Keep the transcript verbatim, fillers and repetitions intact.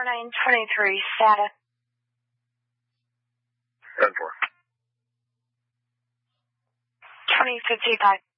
four nine twenty-three, SATA. ten four. twenty fifty-five.